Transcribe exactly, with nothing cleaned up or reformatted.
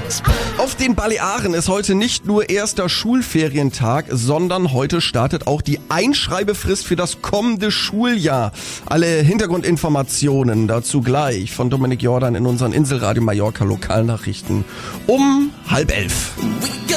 Auf den Balearen ist heute nicht nur erster Schulferientag, sondern heute startet auch die Einschreibefrist für das kommende Schuljahr. Alle Hintergrundinformationen dazu gleich von Dominik Jordan in unseren Inselradio Mallorca Lokalnachrichten um halb elf.